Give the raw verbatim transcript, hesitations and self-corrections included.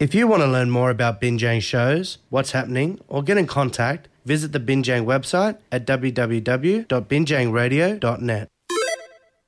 If you want to learn more about Binjang shows, what's happening, or get in contact, visit the Binjang website at w w w dot binjang radio dot net.